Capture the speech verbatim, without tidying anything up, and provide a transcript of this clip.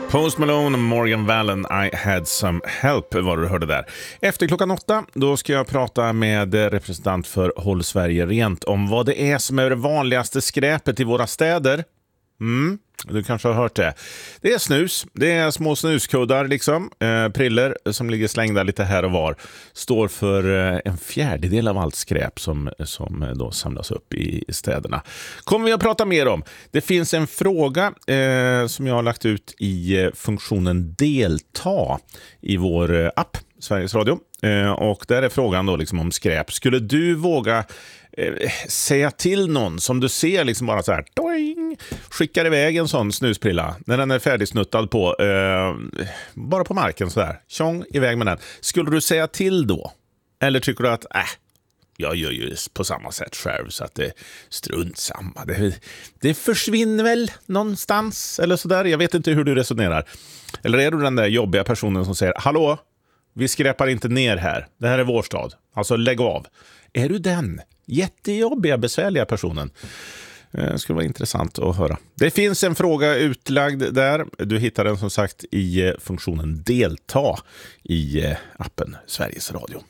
Post Malone och Morgan Wallen, I had some help var du hörde där. Efter klockan åtta, då ska jag prata med representant för Håll Sverige Rent om vad det är som är det vanligaste skräpet i våra städer. Mm, du kanske har hört det. Det är snus, det är små snuskuddar liksom, eh, priller som ligger slängda lite här och var. Står för eh, en fjärdedel av allt skräp som, som eh, då samlas upp i, i städerna. Kommer vi att prata mer om. Det finns en fråga eh, som jag har lagt ut i eh, funktionen delta i vår eh, app, Sveriges Radio. Eh, och där är frågan då liksom om skräp. Skulle du våga eh, säga till någon som du ser liksom bara så här doing, skickar iväg en sån snusprilla när den är färdigsnuttad på eh, bara på marken så där, tjong iväg med den. Skulle du säga till då? Eller tycker du att äh, jag gör ju på samma sätt själv så att det är strunt samma. Det, det försvinner väl någonstans eller så där. Jag vet inte hur du resonerar. Eller är du den där jobbiga personen som säger hallå, vi skräpar inte ner här. Det här är vår stad. Alltså lägg av. Är du den jättejobbiga, besvärliga personen? Det skulle vara intressant att höra. Det finns en fråga utlagd där. Du hittar den som sagt i funktionen delta i appen Sveriges Radio.